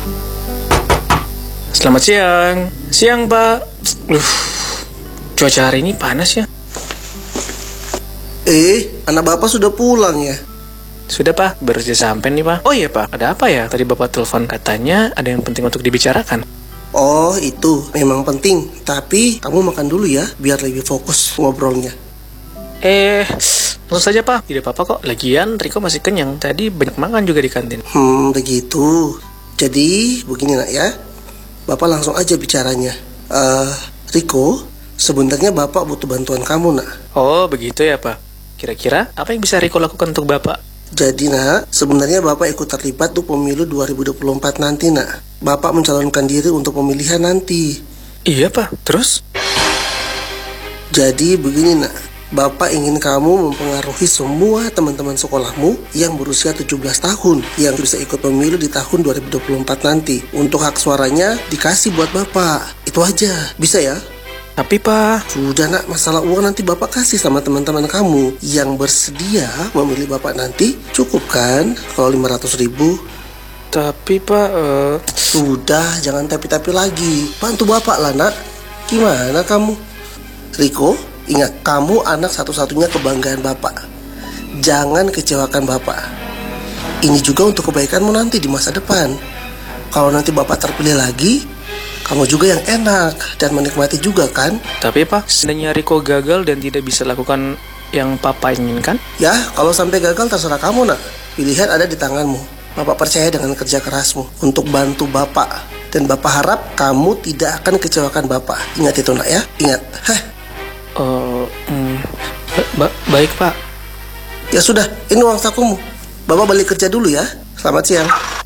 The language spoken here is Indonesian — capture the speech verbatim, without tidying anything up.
Selamat siang. Siang, Pak. Uh, cuaca hari ini panas ya. Eh, anak bapak sudah pulang ya? Sudah, Pak. Baru saja sampai nih, Pak. Oh iya, Pak. Ada apa ya? Tadi Bapak telepon katanya ada yang penting untuk dibicarakan. Oh, itu memang penting. Tapi kamu makan dulu ya, biar lebih fokus ngobrolnya. Eh, langsung saja, Pak. Tidak apa-apa kok. Lagian Riko masih kenyang. Tadi banyak makan juga di kantin. Hmm, begitu. Jadi, begini nak ya. Bapak langsung aja bicaranya. Eh, Riko, sebenarnya Bapak butuh bantuan kamu nak. Oh, begitu ya, Pak. Kira-kira apa yang bisa Riko lakukan untuk Bapak? Jadi nak, sebenarnya Bapak ikut terlibat tuh pemilu dua ribu dua puluh empat nanti nak. Bapak mencalonkan diri untuk pemilihan nanti. Iya, Pak. Terus? Jadi begini nak, Bapak ingin kamu mempengaruhi semua teman-teman sekolahmu yang berusia tujuh belas tahun yang bisa ikut pemilu di tahun dua ribu dua puluh empat nanti. Untuk hak suaranya dikasih buat Bapak. Itu aja. Bisa ya? Tapi, Pak... Sudah nak, masalah uang nanti Bapak kasih sama teman-teman kamu yang bersedia memilih Bapak nanti. Cukup kan kalau lima ratus ribu? Tapi, Pak... Uh... Sudah, jangan tapi-tapi lagi. Bantu Bapak lah nak. Gimana kamu? Riko, ingat, kamu anak satu-satunya kebanggaan Bapak. Jangan kecewakan Bapak. Ini juga untuk kebaikanmu nanti di masa depan. Kalau nanti Bapak terpilih lagi, kamu juga yang enak dan menikmati juga kan? Tapi, Pak, seandainya Riko gagal dan tidak bisa lakukan yang Papa inginkan? Ya, kalau sampai gagal terserah kamu nak. Pilihan ada di tanganmu. Bapak percaya dengan kerja kerasmu untuk bantu Bapak. Dan Bapak harap kamu tidak akan kecewakan Bapak. Ingat itu nak ya, ingat. Heh. Oh, hmm, ba- ba- baik, Pak. Ya sudah, ini uang sakumu. Bapak balik kerja dulu ya. Selamat siang.